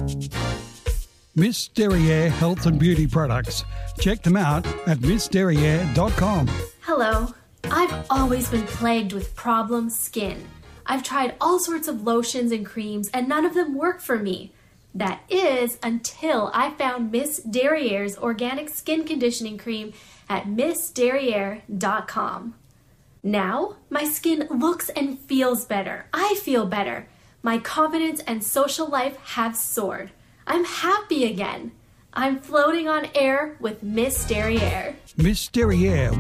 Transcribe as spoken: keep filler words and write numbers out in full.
Miss Derriere Health and Beauty Products. Check them out at miss derriere dot com. Hello. I've always been plagued with problem skin. I've tried all sorts of lotions and creams and none of them work for me. That is until I found Miss Derriere's organic skin conditioning cream at miss derriere dot com. Now, my skin looks and feels better. I feel better. My confidence and social life have soared. I'm happy again. I'm floating on air with Miss Derriere. Miss Derriere.